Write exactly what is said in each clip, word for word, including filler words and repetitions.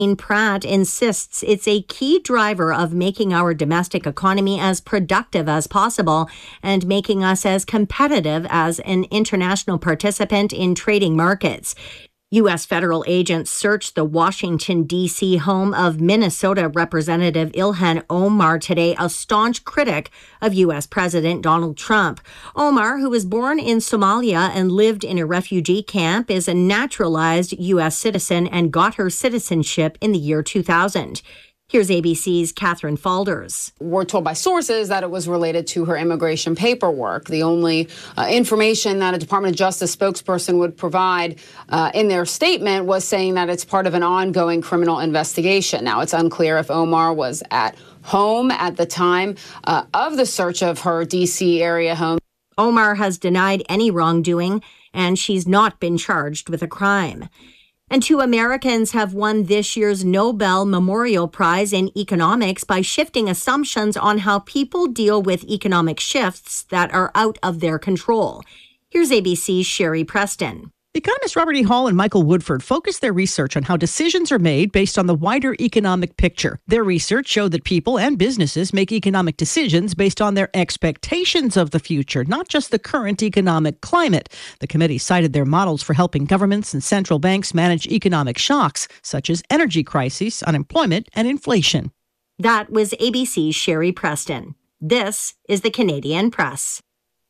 Pratt insists it's a key driver of making our domestic economy as productive as possible and making us as competitive as an international participant in trading markets. U S federal agents searched the Washington, D C home of Minnesota Representative Ilhan Omar today, a staunch critic of U S President Donald Trump. Omar, who was born in Somalia and lived in a refugee camp, is a naturalized U S citizen and got her citizenship in the year two thousand. Here's A B C's Catherine Falders. We're told by sources that it was related to her immigration paperwork. The only uh, information that a Department of Justice spokesperson would provide uh, in their statement was saying that it's part of an ongoing criminal investigation. Now, it's unclear if Omar was at home at the time uh, of the search of her D C area home. Omar has denied any wrongdoing, and she's not been charged with a crime. And two Americans have won this year's Nobel Memorial Prize in Economics by shifting assumptions on how people deal with economic shifts that are out of their control. Here's A B C's Sherry Preston. Economists Robert E. Hall and Michael Woodford focused their research on how decisions are made based on the wider economic picture. Their research showed that people and businesses make economic decisions based on their expectations of the future, not just the current economic climate. The committee cited their models for helping governments and central banks manage economic shocks, such as energy crises, unemployment, and inflation. That was A B C's Sherry Preston. This is the Canadian Press.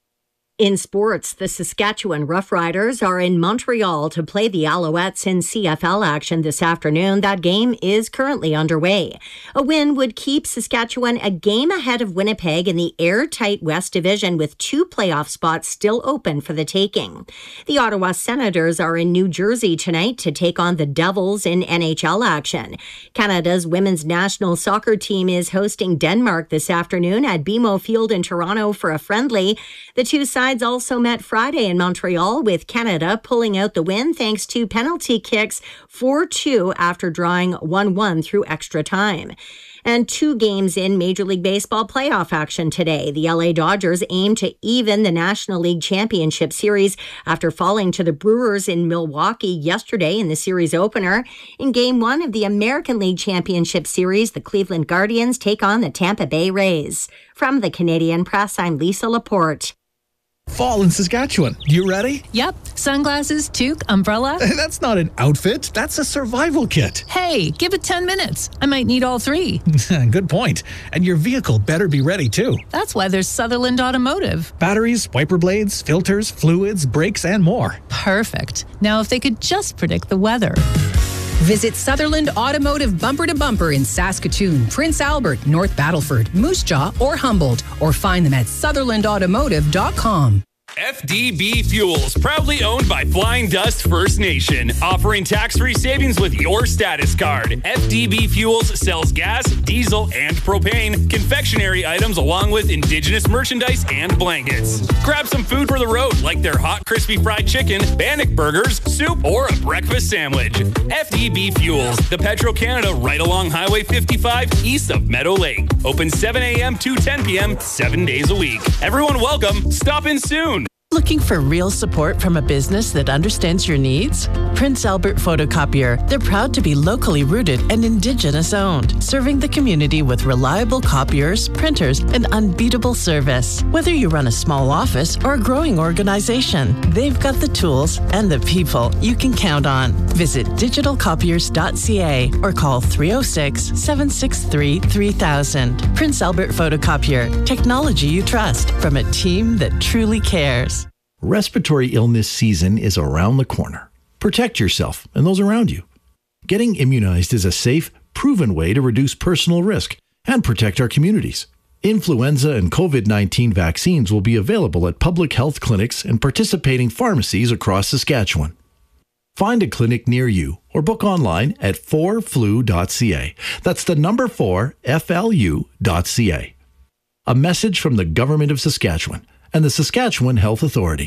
In sports, the Saskatchewan Roughriders are in Montreal to play the Alouettes in C F L action this afternoon. That game is currently underway. A win would keep Saskatchewan a game ahead of Winnipeg in the airtight West Division, with two playoff spots still open for the taking. The Ottawa Senators are in New Jersey tonight to take on the Devils in N H L action. Canada's women's national soccer team is hosting Denmark this afternoon at B M O Field in Toronto for a friendly. The two sides also met Friday in Montreal, with Canada pulling out the win thanks to penalty kicks four two after drawing one one through extra time. And two games in Major League Baseball playoff action today. The L A Dodgers aim to even the National League Championship Series after falling to the Brewers in Milwaukee yesterday in the series opener. In Game one of the American League Championship Series, the Cleveland Guardians take on the Tampa Bay Rays. From the Canadian Press, I'm Lisa Laporte. Fall in Saskatchewan. You ready? Yep. Sunglasses, toque, umbrella. That's not an outfit. That's a survival kit. Hey, give it ten minutes. I might need all three. Good point. And your vehicle better be ready, too. That's why there's Sutherland Automotive. Batteries, wiper blades, filters, fluids, brakes, and more. Perfect. Now, if they could just predict the weather. Visit Sutherland Automotive Bumper to Bumper in Saskatoon, Prince Albert, North Battleford, Moose Jaw, or Humboldt, or find them at sutherland automotive dot com. F D B Fuels, proudly owned by Flying Dust First Nation, offering tax-free savings with your status card. F D B Fuels sells gas, diesel, and propane, confectionery items, along with indigenous merchandise and blankets. Grab some food for the road, like their hot, crispy fried chicken, Bannock burgers, soup, or a breakfast sandwich. F D B Fuels, the Petro-Canada right along Highway fifty-five, east of Meadow Lake. Open seven a.m. to ten p.m., seven days a week. Everyone welcome. Stop in soon. Looking for real support from a business that understands your needs? Prince Albert Photocopier. They're proud to be locally rooted and Indigenous owned, serving the community with reliable copiers, printers, and unbeatable service. Whether you run a small office or a growing organization, they've got the tools and the people you can count on. Visit digital copiers dot c a or call three oh six, seven six three, three thousand. Prince Albert Photocopier. Technology you trust from a team that truly cares. Respiratory illness season is around the corner. Protect yourself and those around you. Getting immunized is a safe, proven way to reduce personal risk and protect our communities. Influenza and covid nineteen vaccines will be available at public health clinics and participating pharmacies across Saskatchewan. Find a clinic near you or book online at four flu dot c a. That's the number four, F L U dot C A. A message from the Government of Saskatchewan and the Saskatchewan Health Authority.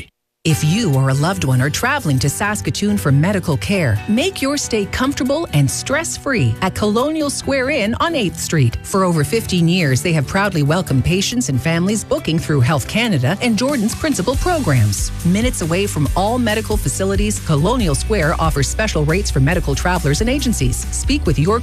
If you or a loved one are traveling to Saskatoon for medical care, make your stay comfortable and stress-free at Colonial Square Inn on eighth Street. For over fifteen years, they have proudly welcomed patients and families booking through Health Canada and Jordan's principal programs. Minutes away from all medical facilities, Colonial Square offers special rates for medical travelers and agencies. Speak with your